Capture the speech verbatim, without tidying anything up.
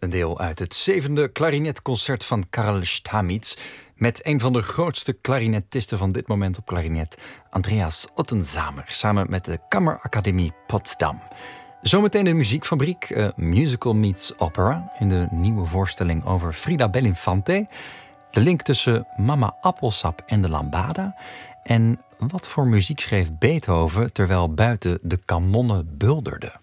Een deel uit het zevende klarinetconcert van Karl Stamitz met een van de grootste klarinetisten van dit moment op klarinet, Andreas Ottenzamer, samen met de Kammerakademie Potsdam. Zometeen de muziekfabriek, uh, Musical Meets Opera, in de nieuwe voorstelling over Frida Belinfante. De link tussen Mama Appelsap en de Lambada. En wat voor muziek schreef Beethoven terwijl buiten de kanonnen bulderden.